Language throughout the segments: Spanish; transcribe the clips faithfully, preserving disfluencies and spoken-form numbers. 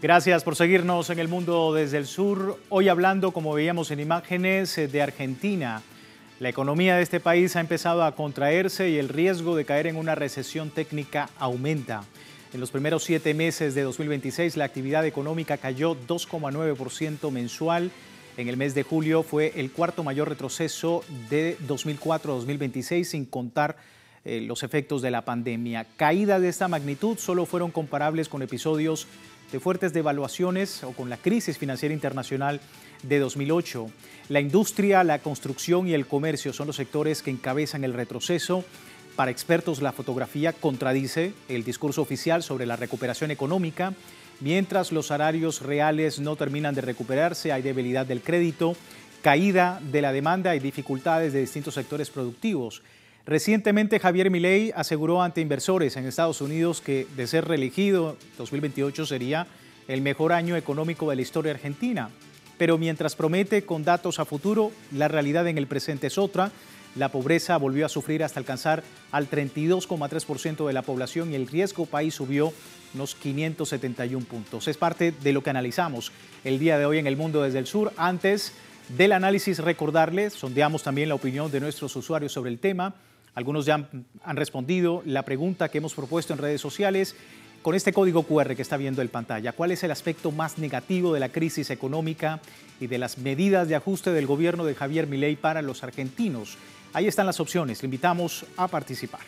Gracias por seguirnos en El Mundo desde el Sur. Hoy hablando, como veíamos en imágenes, de Argentina. La economía de este país ha empezado a contraerse y el riesgo de caer en una recesión técnica aumenta. En los primeros siete meses de dos mil veintiséis, la actividad económica cayó dos coma nueve por ciento mensual. En el mes de julio fue el cuarto mayor retroceso de dos mil cuatro a dos mil veintiséis, sin contar eh, los efectos de la pandemia. Caídas de esta magnitud solo fueron comparables con episodios de fuertes devaluaciones o con la crisis financiera internacional de dos mil ocho. La industria, la construcción y el comercio son los sectores que encabezan el retroceso. Para expertos, la fotografía contradice el discurso oficial sobre la recuperación económica. Mientras los salarios reales no terminan de recuperarse, hay debilidad del crédito, caída de la demanda y dificultades de distintos sectores productivos. Recientemente, Javier Milei aseguró ante inversores en Estados Unidos que, de ser reelegido, dos mil veintiocho sería el mejor año económico de la historia argentina. Pero mientras promete con datos a futuro, la realidad en el presente es otra. La pobreza volvió a sufrir hasta alcanzar al treinta y dos coma tres por ciento de la población y el riesgo país subió unos quinientos setenta y uno puntos. Es parte de lo que analizamos el día de hoy en El Mundo desde el Sur. Antes del análisis, recordarles, sondeamos también la opinión de nuestros usuarios sobre el tema. Algunos ya han, han respondido la pregunta que hemos propuesto en redes sociales con este código cu erre que está viendo en pantalla. ¿Cuál es el aspecto más negativo de la crisis económica y de las medidas de ajuste del gobierno de Javier Milei para los argentinos? Ahí están las opciones. Le invitamos a participar.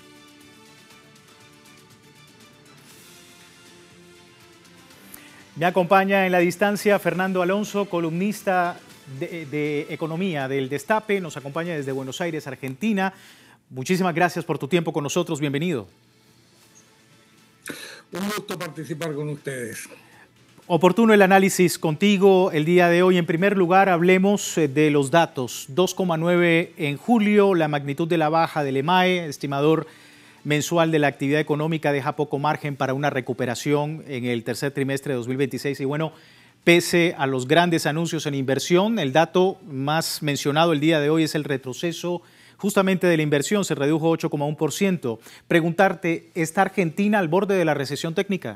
Me acompaña en la distancia Fernando Alonso, columnista de, de Economía del Destape. Nos acompaña desde Buenos Aires, Argentina. Muchísimas gracias por tu tiempo con nosotros. Bienvenido. Un gusto participar con ustedes. Oportuno el análisis contigo el día de hoy. En primer lugar, hablemos de los datos. dos coma nueve en julio, la magnitud de la baja del EMAE, estimador mensual de la actividad económica, deja poco margen para una recuperación en el tercer trimestre de dos mil veintiséis. Y bueno, pese a los grandes anuncios en inversión, el dato más mencionado el día de hoy es el retroceso justamente de la inversión, se redujo ocho coma uno por ciento. Preguntarte, ¿está Argentina al borde de la recesión técnica?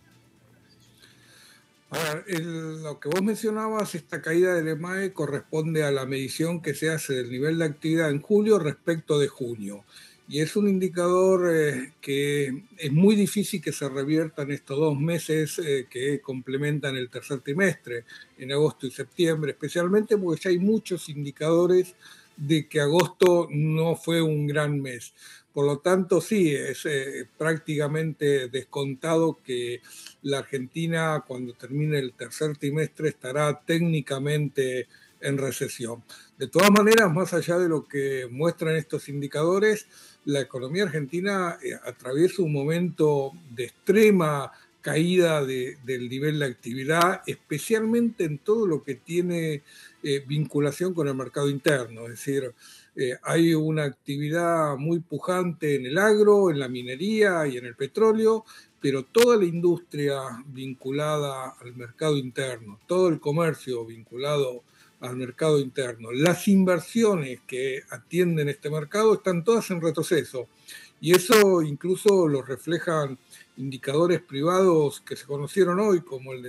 A ver, el, lo que vos mencionabas, esta caída del EMAE corresponde a la medición que se hace del nivel de actividad en julio respecto de junio. Y es un indicador eh, que es muy difícil que se revierta en estos dos meses eh, que complementan el tercer trimestre, en agosto y septiembre, especialmente porque ya hay muchos indicadores de que agosto no fue un gran mes. Por lo tanto, sí, es eh, prácticamente descontado que la Argentina, cuando termine el tercer trimestre, estará técnicamente en recesión. De todas maneras, más allá de lo que muestran estos indicadores, la economía argentina eh, atraviesa un momento de extrema caída de, del nivel de actividad, especialmente en todo lo que tiene eh, vinculación con el mercado interno. Es decir, eh, hay una actividad muy pujante en el agro, en la minería y en el petróleo, pero toda la industria vinculada al mercado interno, todo el comercio vinculado al mercado interno, las inversiones que atienden este mercado están todas en retroceso. Y eso incluso lo reflejan indicadores privados que se conocieron hoy, como el de